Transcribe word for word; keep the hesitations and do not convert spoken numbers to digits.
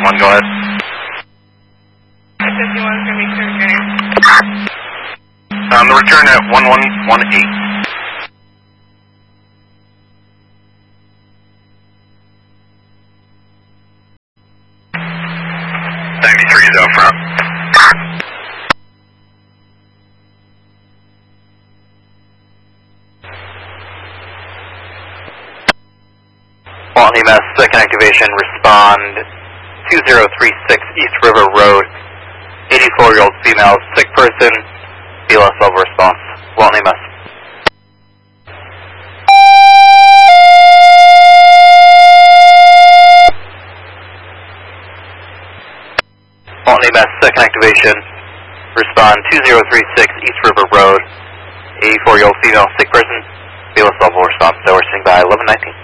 one, go ahead. I said you wanted to make the return. Um, the return at one one one eight. ninety-three is out front. Walton E M S, second activation, respond two zero three six East River Road, eighty-four year old female, sick person, B L S level response. Walton E M S. Walton E M S, second activation, respond two zero three six East River Road, eighty-four year old female, sick person, B L S level response. Dover, sing by eleven nineteen.